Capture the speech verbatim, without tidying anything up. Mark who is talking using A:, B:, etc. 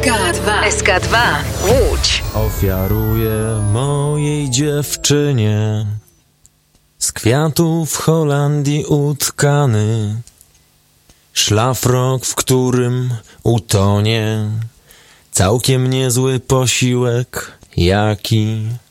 A: K dwa. S K dwa. Łódź.
B: Ofiaruję mojej dziewczynie z kwiatów w Holandii utkany szlafrok, w którym utonie całkiem niezły posiłek, jaki